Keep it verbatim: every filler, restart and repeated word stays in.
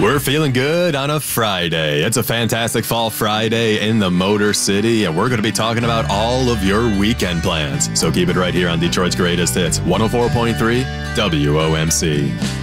We're feeling good on a Friday. It's a fantastic fall Friday in the Motor City, and we're going to be talking about all of your weekend plans. So keep it right here on Detroit's Greatest Hits, one oh four point three W O M C.